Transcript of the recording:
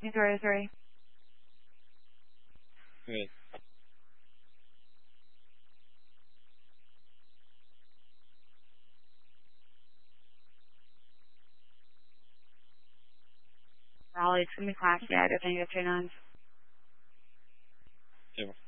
003. Good. Raleigh, it's going to be class, yeah, I think that's 39. Super.